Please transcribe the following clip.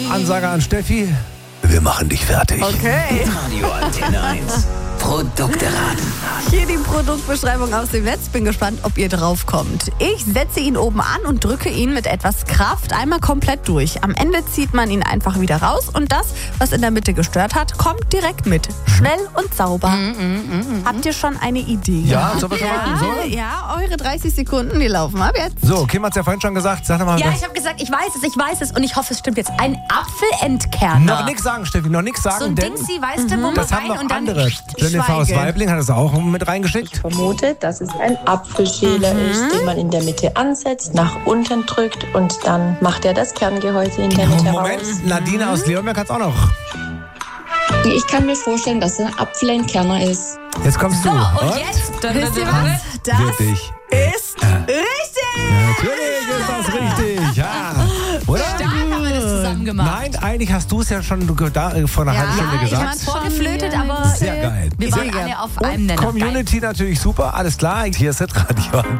Ansage an Steffi. Wir machen dich fertig. Okay. Radio Antenne 1. Produkte raten. Hier die Produktbeschreibung aus dem Netz. Bin gespannt, ob ihr drauf kommt. Ich setze ihn oben an und drücke ihn mit etwas Kraft einmal komplett durch. Am Ende zieht man ihn einfach wieder raus und das, was in der Mitte gestört hat, kommt direkt mit. Schnell und sauber. Habt ihr schon eine Idee? Ja, sollen wir schon mal so? Ja, eure 30 Sekunden, die laufen ab jetzt. So, Kim hat es ja vorhin schon gesagt. Sag doch mal Ja, was. ich habe gesagt, ich weiß es und ich hoffe, es stimmt jetzt. Ein Apfelentkerner. Noch nichts sagen, Steffi, noch nichts sagen. So ein denn Dingsi, weißt du, wo man das haben rein noch und dann andere. Jennifer aus Weibling hat es auch mit reingeschickt. Vermute, dass es ein Apfelschäler ist, den man in der Mitte ansetzt, nach unten drückt und dann macht er das Kerngehäuse in der Mitte Moment, raus. Nadine aus Leonberg hat es auch noch. Ich kann mir vorstellen, dass er ein Apfelentkerner ist. Jetzt kommst du. So, und jetzt? Wisst ihr was? Das Wirklich. ist richtig. Natürlich ist das richtig. Ja. Oder? Stark haben wir das zusammen gemacht. Nein, eigentlich hast du es ja schon vor einer halben Stunde ich gesagt. hab's vorgeflötet, aber Sehr geil. wir waren alle auf einem Nenner. Community natürlich super, alles klar. Hier ist das Radio.